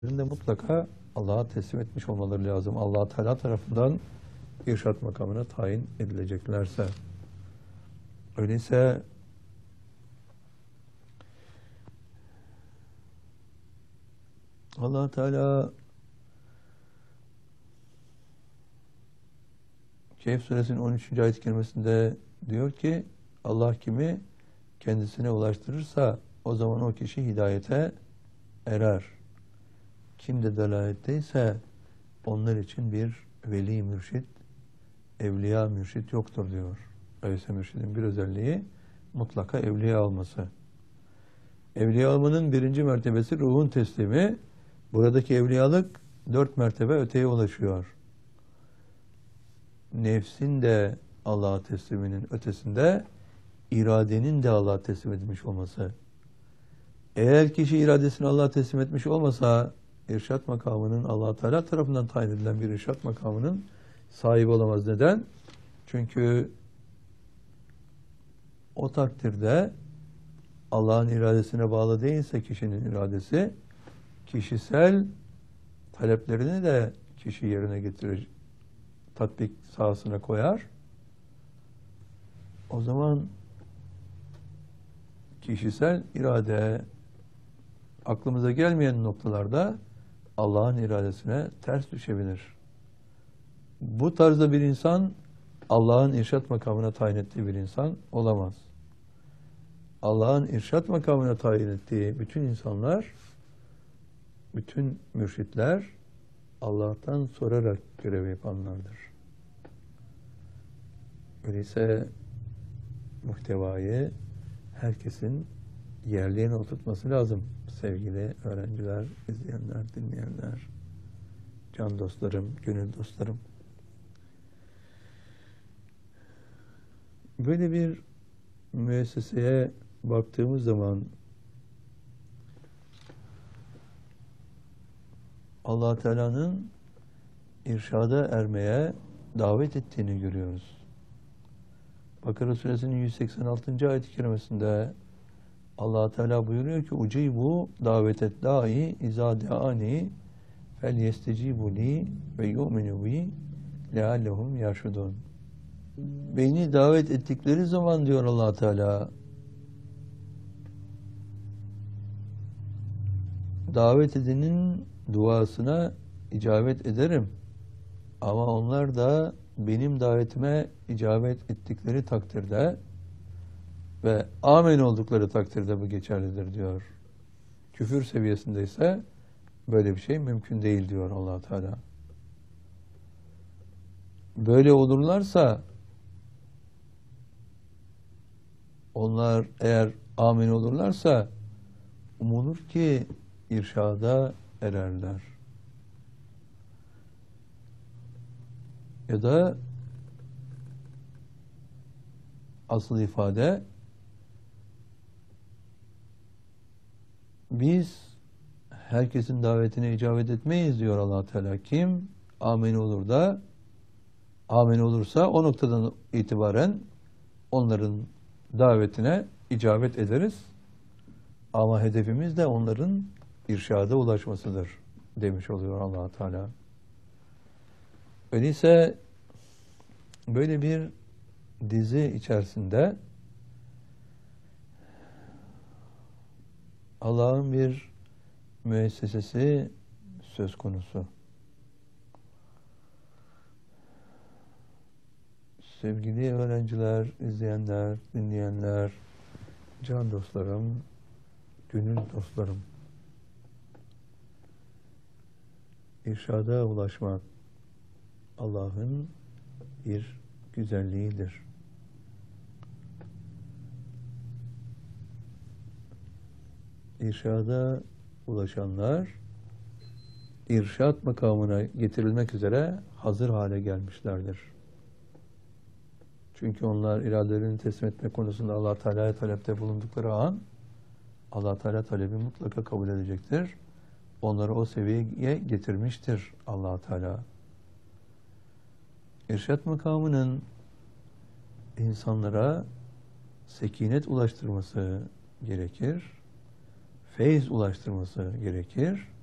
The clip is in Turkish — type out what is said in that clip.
de mutlaka Allah'a teslim etmiş olmaları lazım. Allah Teala tarafından irşad makamına tayin edileceklerse. Öyleyse Allah Teala Kehf suresinin 13. ayet-i kerimesinde diyor ki Allah kimi kendisine ulaştırırsa o zaman o kişi hidayete erer. Kim de delaletteyse onlar için bir veli mürşit, evliya mürşit yoktur diyor. Öyleyse mürşidin bir özelliği mutlaka evliya olması. Evliya olmanın birinci mertebesi ruhun teslimi. Buradaki evliyalık 4 mertebe öteye ulaşıyor. Nefsin de Allah'a tesliminin ötesinde iradenin de Allah'a teslim edilmiş olması. Eğer kişi iradesini Allah'a teslim etmiş olmasa irşad makamının Allah Teala tarafından tayin edilen bir irşad makamının sahibi olamaz. Neden? Çünkü o takdirde Allah'ın iradesine bağlı değilse kişinin iradesi, kişisel taleplerini de kişi yerine getirir, tatbik sahasına koyar. O zaman kişisel irade aklımıza gelmeyen noktalarda Allah'ın iradesine ters düşebilir. Bu tarzda bir insan Allah'ın irşad makamına tayin ettiği bir insan olamaz. Allah'ın irşad makamına tayin ettiği bütün insanlar, bütün mürşitler Allah'tan sorarak görev yapanlardır. Öyleyse muhtevayı herkesin yerliğine oturtması lazım. Sevgili öğrenciler, izleyenler, dinleyenler, can dostlarım, gönül dostlarım. Böyle bir müesseseye baktığımız zaman Allah Teala'nın irşada ermeye davet ettiğini görüyoruz. Bakara suresinin 186. ayet-i kerimesinde Allah Teala buyuruyor ki ucibu davetet da'i izâ de'ani fel yestecibu li ve yu'minu bi leallehum yarşudun. Beni davet ettikleri zaman diyor Allah Teala, davet edenin duasına icabet ederim. Ama onlar da benim davetime icabet ettikleri takdirde ve amin oldukları takdirde bu geçerlidir diyor. Küfür seviyesindeyse böyle bir şey mümkün değil diyor Allah Teala. Böyle olurlarsa onlar eğer amin olurlarsa umulur ki irşada ererler. Ya da asıl ifade biz herkesin davetine icabet etmeyiz diyor Allah Teala. Kim amin olur da amin olursa o noktadan itibaren onların davetine icabet ederiz. Ama hedefimiz de onların irşada ulaşmasıdır demiş oluyor Allah Teala. Öyleyse böyle bir dizi içerisinde Allah'ın bir müessesesi söz konusu. Sevgili öğrenciler, izleyenler, dinleyenler, can dostlarım, gönül dostlarım. İrşada ulaşmak Allah'ın bir güzelliğidir. İrşada ulaşanlar irşad makamına getirilmek üzere hazır hale gelmişlerdir. Çünkü onlar iradelerini teslim etme konusunda Allah Teala'ya talepte bulundukları an Allah Teala talebi mutlaka kabul edecektir. Onları o seviyeye getirmiştir Allah Teala. İrşad makamının insanlara sekinet ulaştırması gerekir. Feyz ulaştırması gerekir.